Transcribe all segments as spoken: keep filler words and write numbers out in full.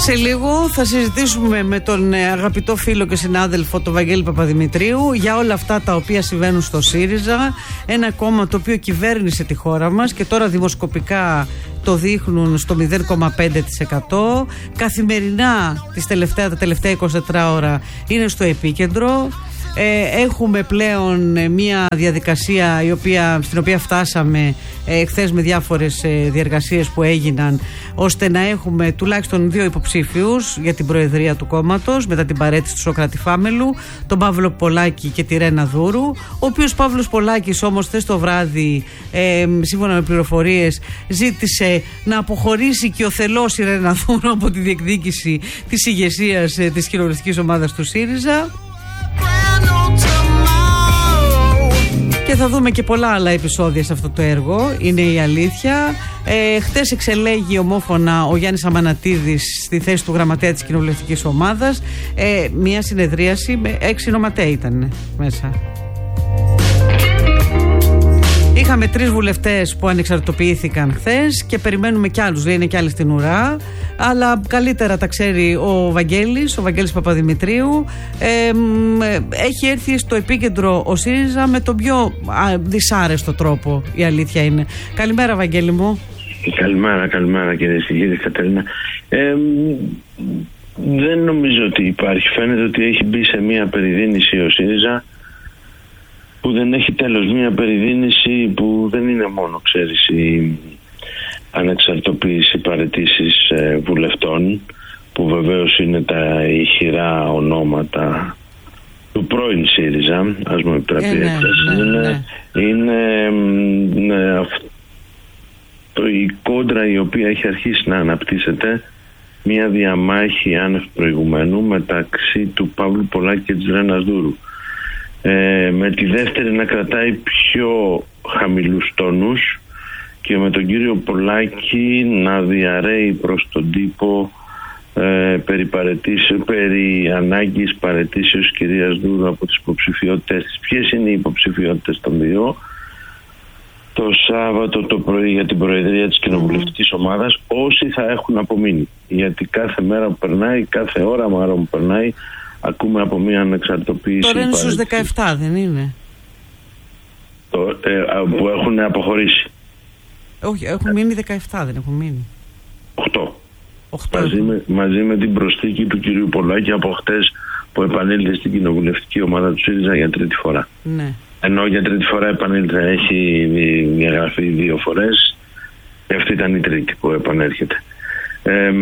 Σε λίγο θα συζητήσουμε με τον αγαπητό φίλο και συνάδελφο τον Βαγγέλη Παπαδημητρίου για όλα αυτά τα οποία συμβαίνουν στο ΣΥΡΙΖΑ, ένα κόμμα το οποίο κυβέρνησε τη χώρα μας και τώρα δημοσκοπικά το δείχνουν στο μηδέν κόμμα πέντε τοις εκατό. Καθημερινά τις τελευταία, τα τελευταία είκοσι τέσσερις ώρα είναι στο επίκεντρο. Ε, έχουμε πλέον ε, μια διαδικασία η οποία, στην οποία φτάσαμε ε, χθες με διάφορες ε, διεργασίες που έγιναν, ώστε να έχουμε τουλάχιστον δύο υποψήφιους για την προεδρία του κόμματος μετά την παραίτηση του Σωκράτη Φάμελου, τον Παύλο Πολάκη και τη Ρένα Δούρου, ο οποίος Παύλος Πολάκης όμως χθες το βράδυ, ε, σύμφωνα με πληροφορίες, ζήτησε να αποχωρήσει και ο θελός η Ρένα Δούρου από τη διεκδίκηση της ηγεσίας ε, της κοινοβουλευτικής ομάδας του ΣΥΡΙΖΑ. Και θα δούμε και πολλά άλλα επεισόδια σε αυτό το έργο, είναι η αλήθεια. Ε, χτες εξελέγει ομόφωνα ο Γιάννης Αμανατίδης στη θέση του γραμματέα της κοινοβουλευτικής ομάδας. Ε, μια συνεδρίαση με έξι νοματέοι ήταν μέσα. Είχαμε τρεις βουλευτές που ανεξαρτητοποιήθηκαν χθες και περιμένουμε κι άλλους, λέει, είναι κι άλλοι στην ουρά. Αλλά καλύτερα τα ξέρει ο Βαγγέλης, ο Βαγγέλης Παπαδημητρίου. Ε, έχει έρθει στο επίκεντρο ο ΣΥΡΙΖΑ με τον πιο α, δυσάρεστο τρόπο, η αλήθεια είναι. Καλημέρα, Βαγγέλη μου. Καλημέρα, καλημέρα κύριε Σιλίδη, Κατερίνα. Ε, δεν νομίζω ότι υπάρχει. Φαίνεται ότι έχει μπει σε μια περιδίνηση ο ΣΥΡΙΖΑ που δεν έχει τέλος. Μια περιδίνηση που δεν είναι μόνο, ξέρεις, η ανεξαρτητοποίηση, παραιτήσεις ε, βουλευτών, που βεβαίως είναι τα ηχηρά ονόματα του πρώην ΣΥΡΙΖΑ, ας μου επιτραπεί ε, ναι, ναι, είναι, ναι. είναι ναι, αυτό, η κόντρα η οποία έχει αρχίσει να αναπτύσσεται, μια διαμάχη άνευ προηγουμένου μεταξύ του Παύλου Πολάκη και της Ρένας Δούρου. Ε, με τη δεύτερη να κρατάει πιο χαμηλούς τόνους και με τον κύριο Πολάκη να διαρρέει προς τον τύπο ε, περί, περί ανάγκης παραιτήσεως κυρίας Δούρου από τις υποψηφιότητες της. Ποιες είναι οι υποψηφιότητες των δύο? Το Σάββατο το πρωί για την προεδρία της κοινοβουλευτικής ομάδας, όσοι θα έχουν απομείνει, γιατί κάθε μέρα που περνάει, κάθε ώρα μάλλον που περνάει, ακούμε από μια ανεξαρτητοποίηση. Τώρα είναι στους δεκαεπτά, δεν είναι? Το, ε, που έχουν αποχωρήσει. Όχι, έχουν μείνει δεκαεπτά, δεν έχουν μείνει. οκτώ. οκτώ μαζί, με, μαζί με την προσθήκη του κυρίου Πολάκη από χτες που επανήλθε στην κοινοβουλευτική ομάδα του ΣΥΡΙΖΑ για τρίτη φορά. Ναι. Ενώ για τρίτη φορά επανήλθε, έχει διαγραφεί δύο φορές. Αυτή ήταν η τρίτη που επανέρχεται. Ε,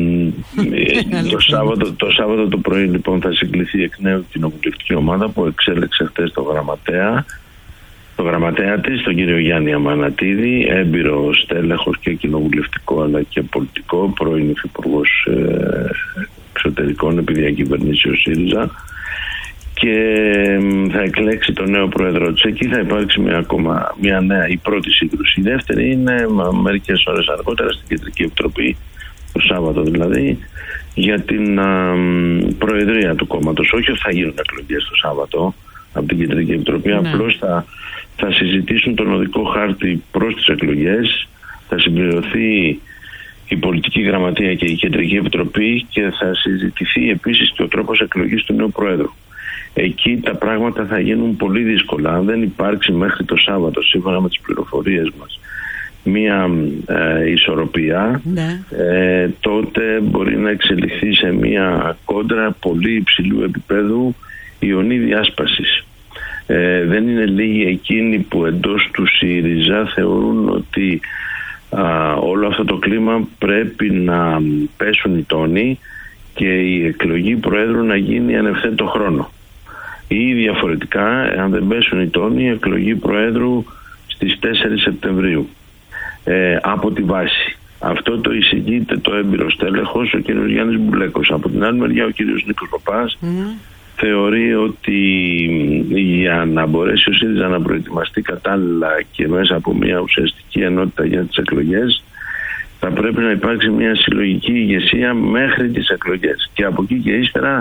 το, Σάββατο, το Σάββατο το πρωί λοιπόν θα συγκληθεί εκ νέου κοινοβουλευτική ομάδα που εξέλεξε χτες το γραμματέα το γραμματέα της, τον κύριο Γιάννη Αμανατίδη, έμπειρο στέλεχος και κοινοβουλευτικό αλλά και πολιτικό, πρώην υφυπουργός ε, εξωτερικών επί διακυβερνήσεως ΣΥΡΙΖΑ, και θα εκλέξει τον νέο πρόεδρο της. Εκεί θα υπάρξει μια, ακόμα, μια νέα, η πρώτη σύγκρουση. Η δεύτερη είναι μερικές ώρες αργότερα στην Κεντρική Επιτροπή, το Σάββατο δηλαδή, για την α, προεδρία του κόμματος. Όχι ότι θα γίνουν εκλογές το Σάββατο από την Κεντρική Επιτροπή, ναι. Απλώς θα, θα συζητήσουν τον οδικό χάρτη προς τις εκλογές, θα συμπληρωθεί η πολιτική γραμματεία και η Κεντρική Επιτροπή και θα συζητηθεί επίσης και ο τρόπος εκλογής του νέου πρόεδρου. Εκεί τα πράγματα θα γίνουν πολύ δύσκολα. Αν δεν υπάρξει μέχρι το Σάββατο, σύμφωνα με τις πληροφορίες μας, μία ε, ισορροπία, ναι. ε, τότε μπορεί να εξελιχθεί σε μία κόντρα πολύ υψηλού επίπεδου ιονή διάσπασης. Ε, δεν είναι λίγοι εκείνοι που εντός του ΣΥΡΙΖΑ θεωρούν ότι α, όλο αυτό το κλίμα πρέπει να πέσουν οι τόνοι και η εκλογή Προέδρου να γίνει εν ευθέτω χρόνο. Ή διαφορετικά, αν δεν πέσουν οι τόνοι, η εκλογή Προέδρου στις τέσσερις Σεπτεμβρίου. Ε, από τη βάση. Αυτό το εισηγείται το έμπειρο στέλεχος, ο κ. Γιάννης Μπουλέκος. Από την άλλη μεριά ο κ. Νίκος Παπάς mm. θεωρεί ότι για να μπορέσει ο ΣΥΡΙΖΑ να προετοιμαστεί κατάλληλα και μέσα από μια ουσιαστική ενότητα για τις εκλογές, θα πρέπει να υπάρξει μια συλλογική ηγεσία μέχρι τις εκλογές. Και από εκεί και ύστερα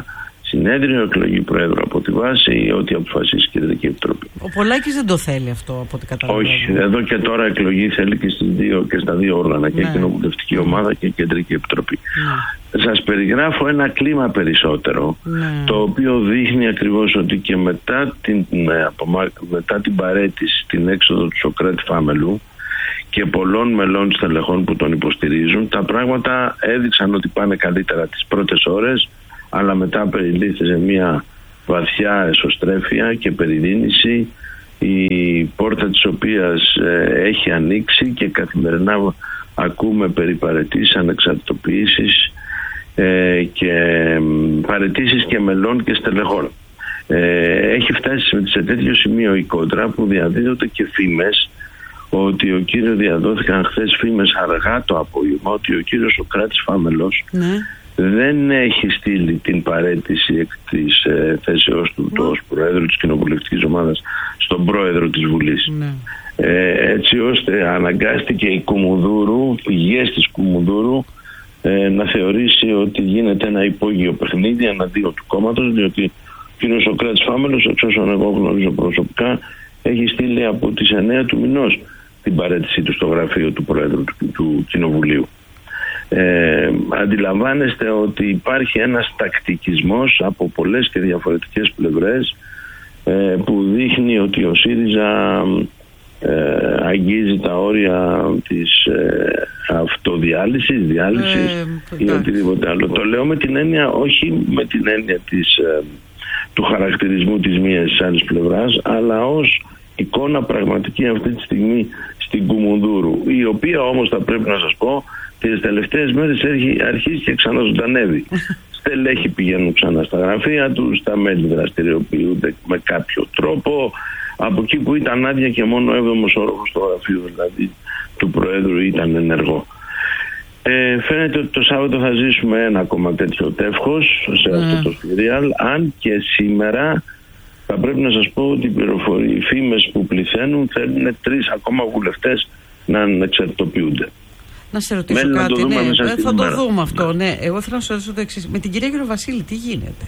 συνέδριο, εκλογή Προέδρου από τη βάση ή ό,τι αποφασίσει η Κεντρική Επιτροπή. Ο Πολάκης δεν το θέλει αυτό, από ό,τι καταλαβαίνω. Όχι, εδώ και τώρα εκλογή θέλει και, στις δύο, και στα δύο όργανα, ναι. Και η Κοινοβουλευτική Ομάδα και η Κεντρική Επιτροπή. Ναι. Σας περιγράφω ένα κλίμα περισσότερο, ναι. Το οποίο δείχνει ακριβώς ότι και μετά την, μετά την παραίτηση, την έξοδο του Σωκράτη Φάμελου και πολλών μελών στελεχών που τον υποστηρίζουν, τα πράγματα έδειξαν ότι πάνε καλύτερα τις πρώτες ώρες, αλλά μετά περιλήφθη σε μια βαθιά εσωστρέφεια και περιδίνηση, η πόρτα της οποίας ε, έχει ανοίξει και καθημερινά ακούμε περί παραιτήσεις, ανεξαρτητοποιήσεις ε, και ε, παραιτήσεις και μελών και στελεχών. Ε, έχει φτάσει σε τέτοιο σημείο η κόντρα που διαδίδονται και φήμες ότι ο κύριος, διαδόθηκαν χθες φήμες αργά το απόγευμα, ότι ο κύριος Σωκράτης Φάμελος, ναι, δεν έχει στείλει την παραίτηση εκ της ε, θέσεώς του mm. ως Προέδρου της Κοινοβουλευτικής Ομάδας στον Πρόεδρο της Βουλής. Mm. Ε, έτσι ώστε αναγκάστηκε η Κουμουνδούρου, πηγές της Κουμουνδούρου, ε, να θεωρήσει ότι γίνεται ένα υπόγειο παιχνίδι εναντίον του κόμματος, διότι ο κ. Σωκράτης Φάμελος, εξ όσων εγώ γνωρίζω προσωπικά, έχει στείλει από τις εννέα του μηνός την παραίτησή του στο γραφείο του Προέδρου του, του Κοινοβουλίου. Ε, αντιλαμβάνεστε ότι υπάρχει ένας τακτικισμός από πολλές και διαφορετικές πλευρές ε, που δείχνει ότι ο ΣΥΡΙΖΑ ε, αγγίζει τα όρια της ε, αυτοδιάλυσης, διάλυσης ε, ή οτιδήποτε άλλο. Το λέω με την έννοια, όχι με την έννοια της, ε, του χαρακτηρισμού της μίας της άλλης πλευράς, αλλά ως εικόνα πραγματική αυτή τη στιγμή στην Κουμουνδούρου, η οποία όμως, θα πρέπει να σας πω, τις τελευταίες μέρες αρχίζει και ξαναζωντανεύει. Στελέχοι πηγαίνουν ξανά στα γραφεία τους, τα μέλη δραστηριοποιούνται με κάποιο τρόπο. Από εκεί που ήταν άδεια και μόνο ο έβδομος όροφος στο γραφείο δηλαδή του Προέδρου ήταν ενεργό. Ε, φαίνεται ότι το Σάββατο θα ζήσουμε ένα ακόμα τέτοιο τεύχος σε mm. αυτό το σιριάλ, αν και σήμερα θα πρέπει να σας πω ότι οι φήμες που πληθαίνουν θέλουν τρεις ακόμα βουλευτές να ανεξαρτητοποιούνται. Να σε ρωτήσω Μένει κάτι, ναι, θα το δούμε αυτό. Ναι. Εγώ θέλω να σου ρωτήσω το εξής. Με την κυρία Γεροβασίλη τι γίνεται?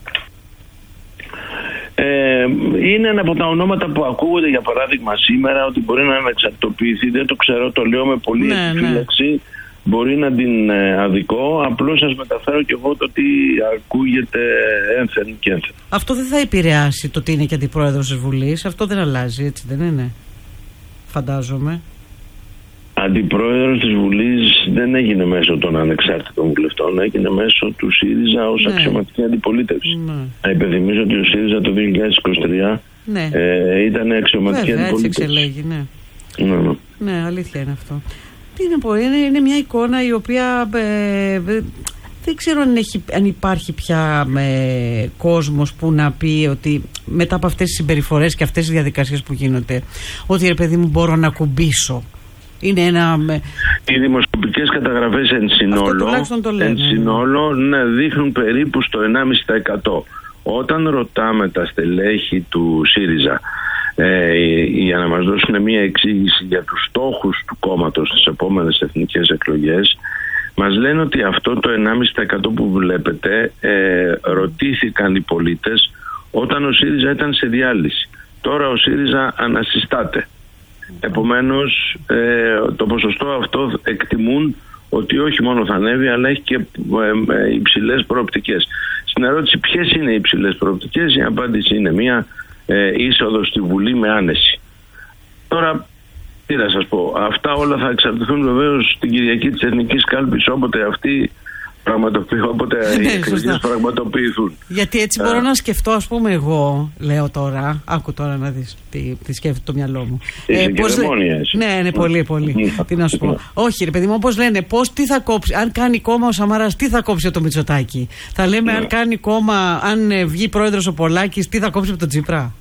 Ε, είναι ένα από τα ονόματα που ακούγονται, για παράδειγμα σήμερα, ότι μπορεί να ανεξαρτητοποιηθεί. Δεν το ξέρω, το λέω με πολύ ναι, επιφύλαξη. Ναι. Μπορεί να την ε, αδικώ. Απλώς σας μεταφέρω και εγώ το ότι ακούγεται ένθεν και ένθεν. Αυτό δεν θα επηρεάσει το ότι είναι και αντιπρόεδρος της Βουλής. Αυτό δεν αλλάζει, έτσι δεν είναι? Φαντάζομαι. Αντιπρόεδρος της Βουλής δεν έγινε μέσω των ανεξάρτητων βουλευτών, έγινε μέσω του ΣΥΡΙΖΑ ως ναι. αξιωματική αντιπολίτευση. Ναι. Να υπενθυμίζω ότι ο ΣΥΡΙΖΑ το δύο χιλιάδες είκοσι τρία ναι. ε, ήταν αξιωματική Βέβαια, αντιπολίτευση. Έτσι εξελέγει, ναι. Ναι, ναι. ναι, αλήθεια είναι αυτό. Τι να πω, είναι, είναι μια εικόνα η οποία ε, ε, δεν ξέρω αν, έχει, αν υπάρχει πια ε, κόσμος που να πει ότι μετά από αυτές τις συμπεριφορές και αυτές τις διαδικασίες που γίνονται, ότι ρε παιδί μου μπορώ να κουμπίσω. Είναι ένα... Οι δημοσκοπικές καταγραφές εν συνόλο, εν συνόλο ναι, δείχνουν περίπου στο ενάμιση τοις εκατό. Όταν ρωτάμε τα στελέχη του ΣΥΡΙΖΑ ε, για να μας δώσουν μια εξήγηση για τους στόχους του κόμματος στις επόμενες εθνικές εκλογές, μας λένε ότι αυτό το ενάμιση τοις εκατό που βλέπετε ε, ρωτήθηκαν οι πολίτες όταν ο ΣΥΡΙΖΑ ήταν σε διάλυση. Τώρα ο ΣΥΡΙΖΑ ανασυστάται. Επομένως ε, το ποσοστό αυτό εκτιμούν ότι όχι μόνο θα ανέβει, αλλά έχει και ε, ε, υψηλές προοπτικές. Στην ερώτηση ποιες είναι οι υψηλές προοπτικές, η απάντηση είναι μια ε, είσοδο στη Βουλή με άνεση. Τώρα τι να σας πω, αυτά όλα θα εξαρτηθούν βεβαίως την Κυριακή της Εθνικής Κάλπης, όποτε αυτή όποτε οι εκλογές πραγματοποιηθούν. Γιατί έτσι μπορώ να σκεφτώ, ας πούμε, εγώ λέω τώρα, άκου τώρα να δεις τι, τι σκέφτεται το μυαλό μου. Είσαι ε, και πώς δαιμόνια εσύ. Ναι, είναι πολύ, πολύ. Τι να σου πω. Όχι ρε παιδί μου, όπως λένε, πώς, τι θα κόψει, αν κάνει κόμμα ο Σαμαράς, τι θα κόψει από το Μητσοτάκη. Θα λέμε, αν κάνει κόμμα, αν βγει πρόεδρος ο Πολάκης, τι θα κόψει από τον Τσίπρα.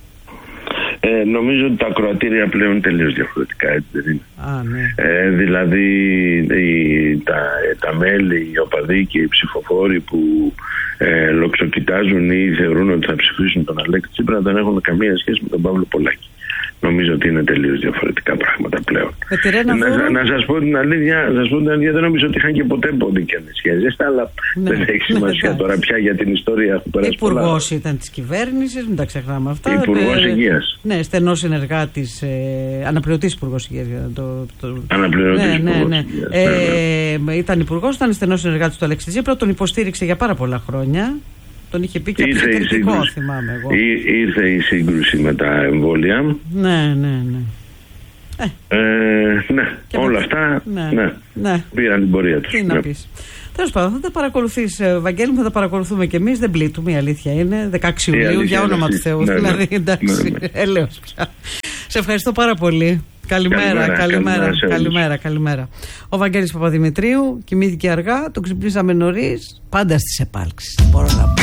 Ε, νομίζω ότι τα ακροατήρια πλέον είναι τελείως διαφορετικά, έτσι δεν είναι? Α, ναι. ε, δηλαδή οι, τα, τα μέλη, οι οπαδοί και οι ψηφοφόροι που ε, λοξοκοιτάζουν ή θεωρούν ότι θα ψηφίσουν τον Αλέξη Τσίπρα δεν έχουν καμία σχέση με τον Παύλο Πολάκη. Νομίζω ότι είναι τελείως διαφορετικά πράγματα πλέον. Να, να, να σας πω την αλήθεια, σας πω την αλήθεια, δεν νομίζω ότι είχαν και ποτέ ποντικές σχέσεις, αλλά ναι, δεν έχει σημασία ναι, τώρα πια για την ιστορία που περάσει. Υπουργός ήταν της κυβέρνησης, μην τα ξεχνάμε αυτά. Υπουργός Υγείας. Ναι, στενός συνεργάτης, ε, αναπληρωτής Υπουργός Υγείας. Το, το... Αναπληρωτής ναι, Υπουργός ναι, ναι. Υγείας. Ε, ναι, ναι. Ήταν υπουργός, ήταν στενός συνεργάτης του Αλέξη Τσίπρα, τον υποστήριξε για πάρα πολλά χρόνια. Τον είχε πει και αυτό κριτικό, θυμάμαι εγώ. Ή, ήρθε η σύγκρουση με τα εμβόλια. Ναι, ναι, ναι. Ε, ε, ναι, όλα με... αυτά ναι, ναι, ναι. πήραν την πορεία τους. Τι ναι. να πεις. Τέλος πάντων, θα τα παρακολουθείς, Βαγγέλη μου, θα τα παρακολουθούμε κι εμείς. Δεν πλήττουμε, η αλήθεια είναι. δεκαέξι Ιουλίου, για όνομα του Θεού. Ναι, δηλαδή, ναι, εντάξει, ναι, ναι. έλεος πια. Σε ευχαριστώ πάρα πολύ. Καλημέρα, καλημέρα, καλημέρα, καλημέρα, καλημέρα, καλημέρα. Ο Βαγγέλης Παπαδημητρίου κοιμήθηκε αργά, το ξυπνήσαμε νωρίς, πάντα στις επάλξεις. Μπορώ να πω.